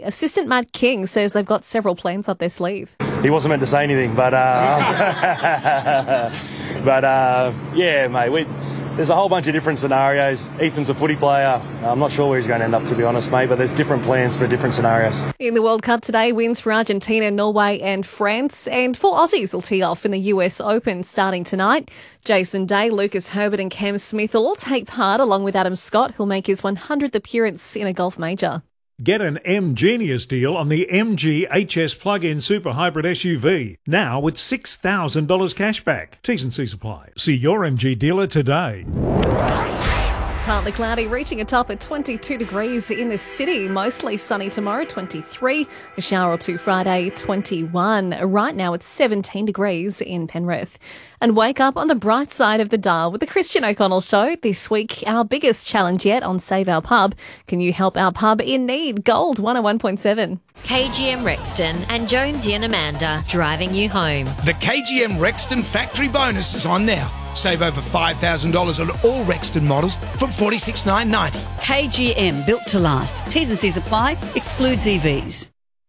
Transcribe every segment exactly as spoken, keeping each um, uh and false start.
Assistant Matt King says they've got several plans up their sleeve. He wasn't meant to say anything, but uh, but uh, yeah, mate, we, there's a whole bunch of different scenarios. Ethan's a footy player. I'm not sure where he's going to end up, to be honest, mate, but there's different plans for different scenarios. In the World Cup today, wins for Argentina, Norway and France, and four Aussies will tee off in the U S Open starting tonight. Jason Day, Lucas Herbert and Cam Smith will all take part, along with Adam Scott, who'll make his one hundredth appearance in a golf major. Get an M Genius deal on the M G H S plug-in super hybrid S U V. Now with six thousand dollars cash back. T's and C's apply. See your M G dealer today. Partly cloudy, reaching a top at twenty-two degrees in the city. Mostly sunny tomorrow, twenty-three. A shower or two Friday, twenty-one. Right now it's seventeen degrees in Penrith. And wake up on the bright side of the dial with the Christian O'Connell Show. This week, our biggest challenge yet on Save Our Pub. Can you help our pub in need? Gold one oh one point seven. K G M Rexton and Jonesy and Amanda driving you home. The K G M Rexton factory bonus is on now. Save over five thousand dollars on all Rexton models from forty-six thousand nine hundred ninety dollars. K G M, built to last. T's and C's apply. Excludes E Vs.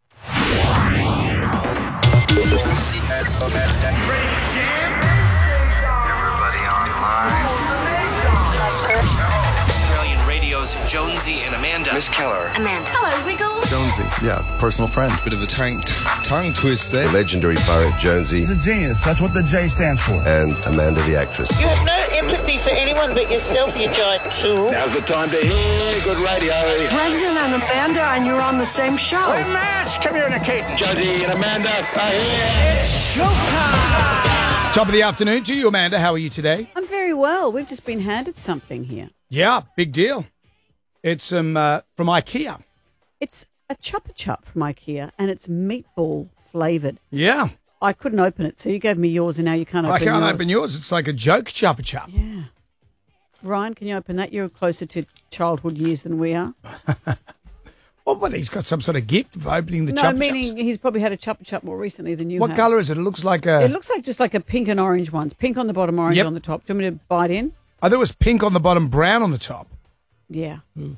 Everybody online. Australian Radio's Jonesy and Amanda. Miss Keller. Amanda. Hello, Wiggles. Jonesy, yeah, personal friend. Bit of a tongue, t- tongue twist there. Legendary poet Jonesy. He's a genius. That's what the J stands for. And Amanda the actress. You have no empathy for anyone but yourself, you giant tool. Now's the time to hear good radio. Brendan and Amanda, and you're on the same show. Hey, Matt, communicate. Jonesy and Amanda are here. It's showtime. Top of the afternoon to you, Amanda. How are you today? I'm very well. We've just been handed something here. Yeah, big deal. It's um, uh, from IKEA. It's a Chupa Chup from IKEA, and it's meatball flavoured. Yeah. I couldn't open it, so you gave me yours, and now you can't open I yours. can't open yours. It's like a joke Chupa Chup. Yeah. Ryan, can you open that? You're closer to childhood years than we are. Well, but he's got some sort of gift for opening the no, Chupa Chups. meaning he's probably had a Chupa Chup more recently than you What have. colour is it? It looks like a... It looks like just like a pink and orange ones. Pink on the bottom, orange Yep. on the top. Do you want me to bite in? I thought it was pink on the bottom, brown on the top. Yeah.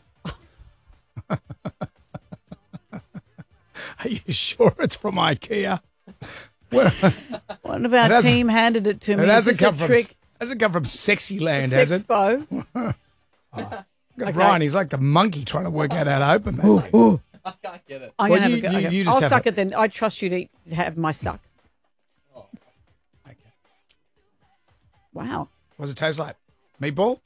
Are you sure it's from IKEA? Well, one of our team handed it to me. It hasn't come, a from, trick. hasn't come from Sexy Land, It's has it? Expo. oh. Okay. Ryan, he's like the monkey trying to work out how to open that Ooh, thing. ooh. I can't get it. I'm Well, gonna you- have a go. you- Okay. you just I'll have suck a- it then. I trust you to eat, have my suck. Okay. Wow. What does it taste like? Meatball?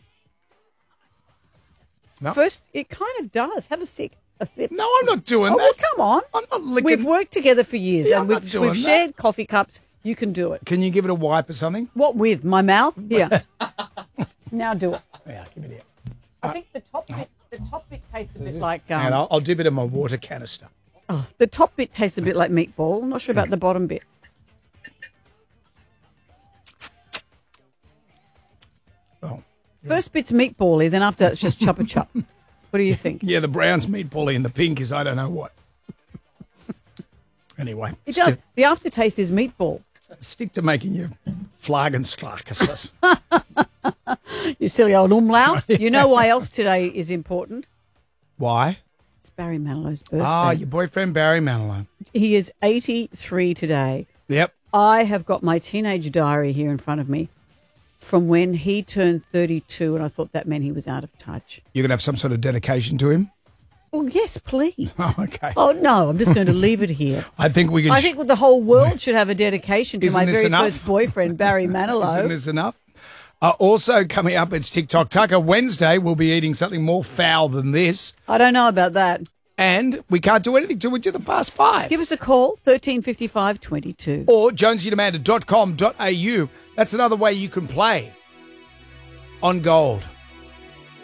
No. First, it kind of does. Have a sip. A sip. No, I'm not doing oh, that. Well, come on. I'm not licking. We've worked together for years, Yeah, and I'm we've, not doing we've that. shared coffee cups. You can do it. Can you give it a wipe or something? What with? My mouth? Yeah. Now do it. Yeah, give it here. I think the top bit, the top bit tastes a bit This- like. Um, and I'll, I'll dip it in my water canister. oh, the top bit tastes a bit like meatball. I'm not sure about the bottom bit. Oh, First bit's meatbally, then after that it's just Chupa Chup. What do you think? yeah, the brown's meatbally and the pink is I don't know what. Anyway, It does. stick, The aftertaste is meatball. stick to making your Flagensklackers. You silly old umlaut. You know why else today is important? Why? It's Barry Manilow's birthday. Ah, your boyfriend Barry Manilow. He is eighty-three today. Yep. I have got my teenage diary here in front of me from when he turned thirty-two, and I thought that meant he was out of touch. You're going to have some sort of dedication to him? Well, yes, please. Oh, okay. Oh, no, I'm just going to leave it here. I think we can... I think the whole world should have a dedication to Isn't my this very enough? first boyfriend, Barry Manilow. Isn't this enough? Uh, also coming up, it's TikTok Tucker. Wednesday, we'll be eating something more foul than this. I don't know about that. And we can't do anything till we do the Fast Five. Give us a call, thirteen fifty-five twenty-two. Or jonesy amanda dot com dot a u. That's another way you can play on Gold.